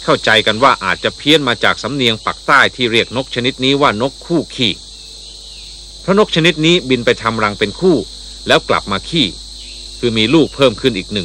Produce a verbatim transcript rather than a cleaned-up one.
เข้าใจกันว่าอาจจะเพี้ยนมาจากสำเนียงปักใต้ที่เรียกนกชนิดนี้ว่านกคู่ขี้เพราะนกชนิดนี้บินไปทำรังเป็นคู่แล้วกลับมาขี้คือมีลูกเพิ่มขึ้นอีกหนึ่ง